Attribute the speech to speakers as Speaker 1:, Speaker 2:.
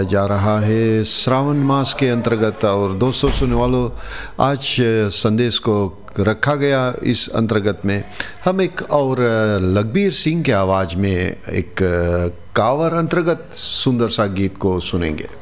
Speaker 1: जा रहा है श्रावण मास के अंतर्गत। और दोस्तों सुनने वालों, आज संदेश को रखा गया इस अंतर्गत में हम एक और लखबीर सिंह के आवाज़ में एक कावर अंतर्गत सुंदर सा गीत को सुनेंगे।